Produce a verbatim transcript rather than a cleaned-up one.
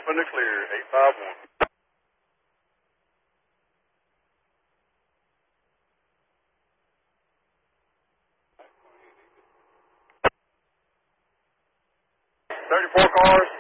up in the clear, eight five one. Thirty-four cars.